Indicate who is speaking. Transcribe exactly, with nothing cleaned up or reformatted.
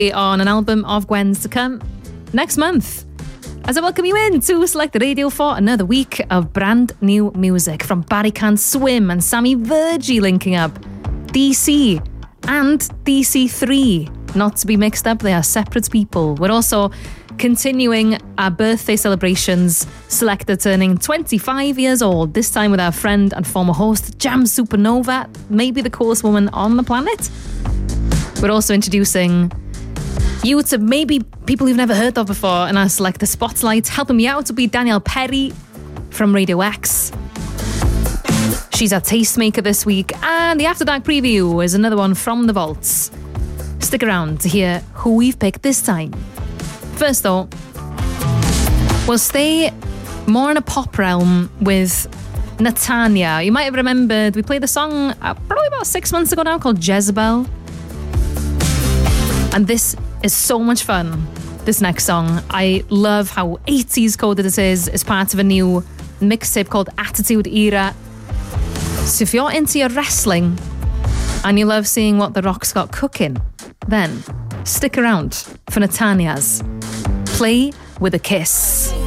Speaker 1: on an album of Gwen's to come next month. As I welcome you in to Select the Radio for another week of brand new music from Barry Can't Swim and Sammy Virgie linking up. D C and D C three, not to be mixed up, they are separate people. We're also continuing our birthday celebrations, Selector turning twenty-five years old, this time with our friend and former host Jam Supernova, maybe the coolest woman on the planet. We're also introducing you to maybe people you've never heard of before in our Selector Spotlight. Helping me out will be Danielle Perry from Radio X. She's our tastemaker this week, and the After Dark preview is another one from the vaults. Stick around to hear who we've picked this time. First though, we'll stay more in a pop realm with Natania. You might have remembered we played a song uh, probably about six months ago now called Jezebel. And this is so much fun, this next song. I love how eighties coded it is. It's part of a new mixtape called Attitude Era. So if you're into your wrestling and you love seeing what The Rock's got cooking, then stick around for Natania's Play With A Kiss.